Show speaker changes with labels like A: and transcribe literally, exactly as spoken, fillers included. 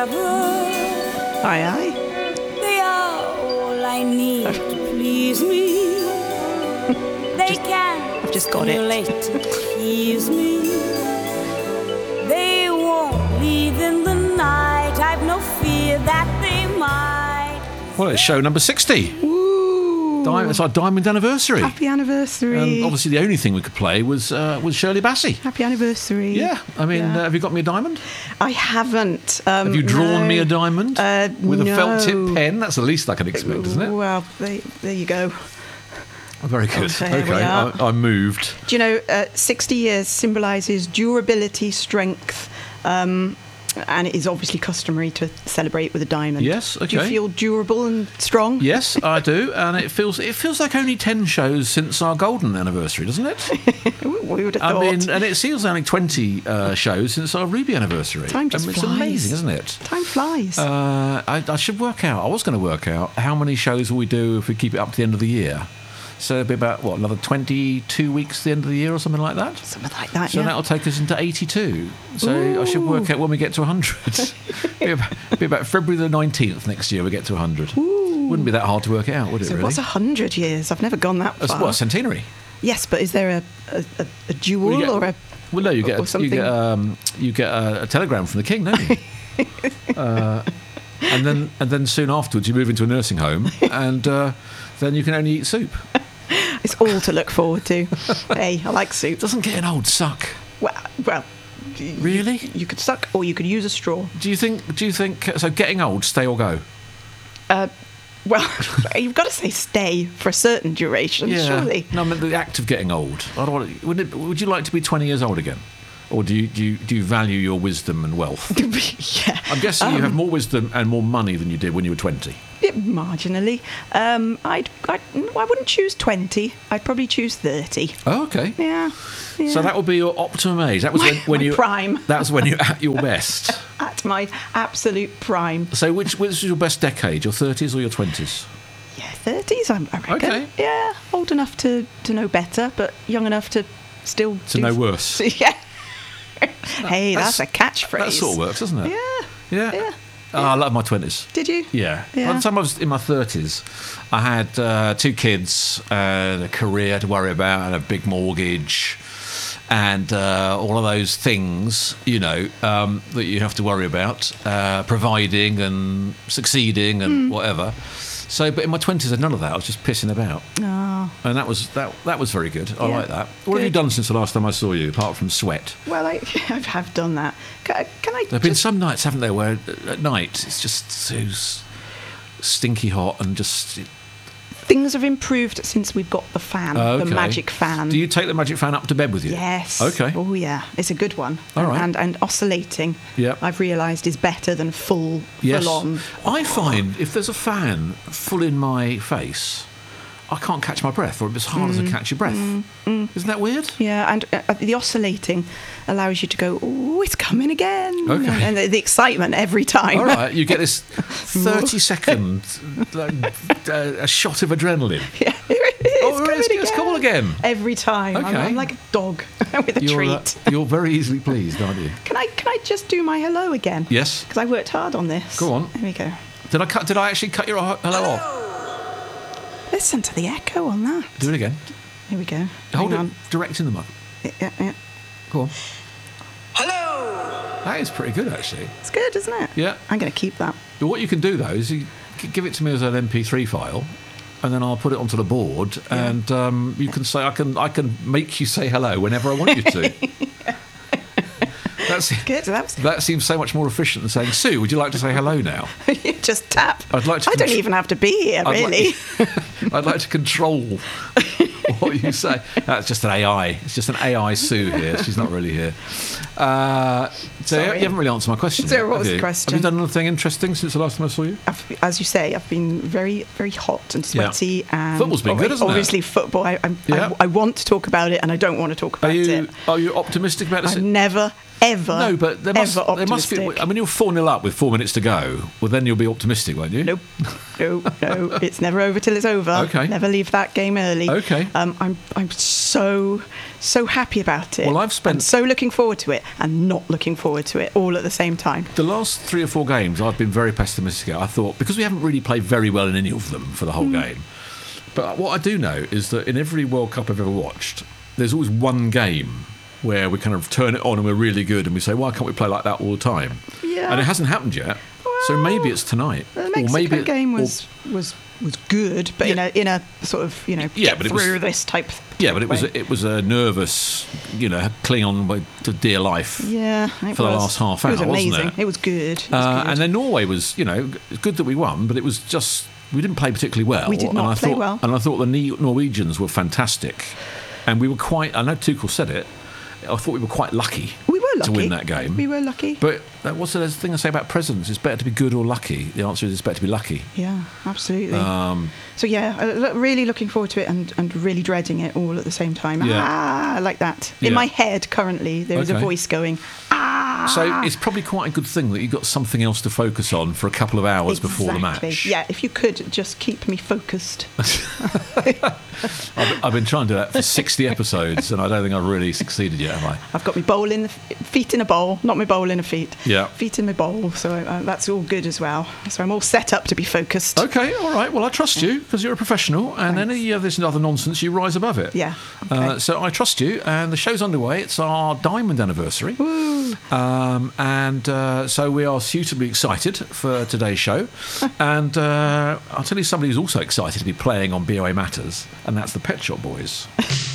A: ever.
B: Aye, aye.
A: They are all I need to please me. They
B: Just-
A: can
B: I've just got it.
A: stimulate to tease me. They won't leave in the night. I've no fear that they might.
C: Well, it's show number sixty.
B: Ooh.
C: Di- it's our diamond anniversary.
B: Happy anniversary.
C: And obviously, the only thing we could play was uh, was Shirley Bassey.
B: Happy anniversary.
C: Yeah, I mean,
B: Yeah.
C: uh, have you got me a diamond?
B: I haven't. Um,
C: Have you drawn
B: no.
C: me a diamond
B: Uh,
C: with a felt tip
B: no.
C: pen? That's the least I can expect, isn't it?
B: Well, there, there you go.
C: Very good.
B: Oh, there we
C: Okay,
B: are.
C: I, I'm moved.
B: Do you know, uh, sixty years symbolises durability, strength, um, and it is obviously customary to celebrate with a diamond.
C: Yes,
B: Do you
C: okay.
B: feel durable and strong?
C: Yes, I do, and it feels it feels like only ten shows since our golden anniversary, doesn't it?
B: We would have
C: I
B: thought.
C: mean, and it feels only twenty uh, shows since our ruby anniversary.
B: Time just
C: I mean, it's
B: flies.
C: amazing, isn't it?
B: Time flies.
C: Uh, I, I should work out. I was going to work out how many shows will we do if we keep it up to the end of the year. So it'll be about what, another twenty-two weeks to the end of the year or something like that.
B: Something like that,
C: So
B: yeah.
C: that'll take us into eighty-two. So I should work out when we get to one hundred. be, about, be about February the nineteenth next year we get to one hundred. Wouldn't be that hard to work it out, would it?
B: So
C: really?
B: what's a hundred years? I've never gone that
C: That's
B: far.
C: what, a centenary?
B: Yes, but is there a a, a, a jewel
C: Well, you get-
B: or a?
C: Well, no, you
B: or
C: get a, you
B: something?
C: get um, you get a, a telegram from the king, don't you? uh, and then and then soon afterwards you move into a nursing home, and uh, then you can only eat soup.
B: It's all to look forward to. Hey, I like soup.
C: Doesn't getting old suck?
B: Well, well, y-
C: Really?
B: you could suck or you could use a straw.
C: Do you think? Do you think? So getting old, stay or go?
B: Uh, well, you've got to say stay for a certain duration, surely.
C: No, I mean the act of getting old. I don't want to, would, it, would you like to be twenty years old again, or do you do you, do you value your wisdom and wealth?
B: Yeah.
C: I'm guessing you
B: Um,
C: have more wisdom and more money than you did when you were twenty.
B: Yeah, marginally. Um, I'd, I'd, I wouldn't choose twenty. I'd probably choose thirty.
C: Oh, okay.
B: Yeah. yeah.
C: So that would be your optimum age. That was
B: My-
C: when, when
B: my
C: you
B: prime.
C: That's when you're at your best.
B: At my absolute prime.
C: So which which is your best decade? Your thirties or your twenties?
B: Yeah, thirties, I I reckon.
C: Okay.
B: Yeah, old enough to, to know better, but young enough to still
C: To
B: do-
C: know worse.
B: Yeah. Hey, that's,
C: That's-
B: a catchphrase.
C: That sort of works, doesn't it?
B: Yeah.
C: Yeah.
B: Yeah.
C: Oh, I love my twenties.
B: Did you?
C: Yeah.
B: Yeah.
C: By the time I was in my thirties, I had uh, two kids and a career to worry about and a big mortgage and uh, all of those things, you know, um, that you have to worry about, uh, providing and succeeding and whatever. So, but in my twenties, I had none of that. I was just pissing about.
B: Oh,
C: And that was that. That was very good. I
B: Yeah.
C: like that. What have you
B: Good.
C: done since the last time I saw you, apart from sweat?
B: well, I, I have done that. Can, can I
C: There have been
B: just-
C: some nights, haven't there, where at night it's just so s- stinky hot and just.
B: Things have improved since we've got the fan,
C: Oh,
B: the
C: okay.
B: magic fan.
C: Do you take the magic fan up to bed with you?
B: Yes.
C: Okay.
B: Oh, yeah. It's a good one.
C: All right.
B: And, and oscillating,
C: Yep.
B: I've realised, is better than full,
C: Yes.
B: full on.
C: I find if there's a fan full in my face, I can't catch my breath, or it's harder
B: Mm.
C: to catch your breath. Isn't that weird?
B: Yeah, and uh, the oscillating allows you to go, oh, it's coming again.
C: Okay.
B: And the, the excitement every time.
C: All right, you get this thirty second like, uh, a shot of adrenaline.
B: Yeah, here it is.
C: Oh,
B: coming
C: it's, it's cool again.
B: Every time. I'm,
C: Okay.
B: I'm like a dog with a
C: You're, uh,
B: treat.
C: you're very easily pleased, aren't you?
B: Can I can I just do my hello again?
C: Yes.
B: Because I worked hard on this.
C: Go on.
B: There we go.
C: Did I cut? Did I actually cut your hello off?
B: Listen to the echo on that.
C: Do it again.
B: Here we go.
C: Hold
B: Hang
C: it
B: on.
C: direct in the mug.
B: Yeah, yeah, yeah.
C: Go on.
A: Hello!
C: That is pretty good, actually.
B: It's good, isn't it?
C: Yeah.
B: I'm going to keep that.
C: But what you can do though is you g- give it to me as an M P three file, and then I'll put it onto the board,
B: Yeah.
C: and um, you can say I can I can make you say hello whenever I want you to. That's
B: Good. That was
C: that seems so much more efficient than saying, Sue, would you like to say hello now?
B: you just tap.
C: I'd like to
B: I don't
C: contr-
B: even have to be here,
C: I'd
B: really.
C: Like, I'd like to control what you say. That's just an A I. It's just an A I Sue here. She's not really here. Uh, so you
B: Sorry.
C: haven't really answered my question.
B: So
C: yet,
B: what
C: have
B: was the
C: you?
B: question?
C: Have you done anything interesting since the last time I saw you?
B: I've, as you say, I've been very, very hot and sweaty. And
C: Football's been good, hasn't it?
B: Obviously, football. I, I'm,
C: Yeah.
B: I, I want to talk about it, and I don't want to talk
C: Are
B: about
C: you
B: it.
C: are you optimistic about this?
B: I'm never, ever,
C: No, but there must,
B: ever
C: there must be.
B: optimistic.
C: I mean, you're four nil up with four minutes to go. Well, then you'll be optimistic, won't you?
B: Nope, no, no. It's never over till it's over.
C: Okay.
B: Never leave that game early.
C: Okay.
B: Um, I'm, I'm so, so happy about it.
C: Well, I've spent-
B: I'm so looking forward to it, and not looking forward forward to it all at the same time.
C: The last three or four games, I've been very pessimistic. I thought, because we haven't really played very well in any of them for the whole
B: Mm.
C: game. But what I do know is that in every World Cup I've ever watched, there's always one game where we kind of turn it on and we're really good and we say, why can't we play like that all the time?
B: Yeah.
C: And it hasn't happened yet. So maybe it's tonight.
B: The
C: or
B: Mexico
C: maybe it-
B: game
C: or-
B: was was was good, but in
C: Yeah.
B: a in a sort of you know
C: Yeah,
B: get
C: but it was-
B: through this type.
C: Yeah, but it was
B: way.
C: a, it was a nervous, you know, cling on by- to dear life.
B: Yeah, it
C: for the
B: was.
C: last half
B: It was
C: hour, wasn't
B: amazing.
C: it?
B: was good. It was
C: Uh,
B: good.
C: and then Norway was, you know, it's good that we won, but it was just we didn't play particularly well.
B: We did not
C: and I
B: play
C: thought,
B: well.
C: And I thought the Ne- Norwegians were fantastic, and we were quite. I know Tuchel said it. I thought we were quite lucky.
B: we were lucky
C: to win that game.
B: We were lucky.
C: But that what's the thing I say about presidents? It's better to be good or lucky. The answer is it's better to be lucky.
B: Yeah, absolutely.
C: Um,
B: so yeah, uh, look, really looking forward to it and, and really dreading it all at the same time.
C: Yeah.
B: Ah, like that. In
C: Yeah.
B: my head currently, there is
C: Okay.
B: a voice going, ah.
C: So it's probably quite a good thing that you've got something else to focus on for a couple of hours before the
B: Exactly.
C: match.
B: Yeah, if you could just keep me focused.
C: I've, I've been trying to do that for sixty episodes, and I don't think I've really succeeded yet, have I?
B: I've got my bowl in the feet in a bowl, not my bowl in a feet.
C: Yeah.
B: Feet in my bowl, so uh, that's all good as well. So I'm all set up to be focused.
C: Okay, all right. Well, I trust you because you're a professional, and
B: Thanks.
C: any of this other nonsense, you rise above it.
B: Yeah,
C: Uh,
B: okay.
C: so I trust you, and the show's underway. It's our diamond anniversary, um, and uh, so we are suitably excited for today's show. and uh, I'll tell you somebody who's also excited to be playing on B O A Matters, and that's the Pet Shop Boys.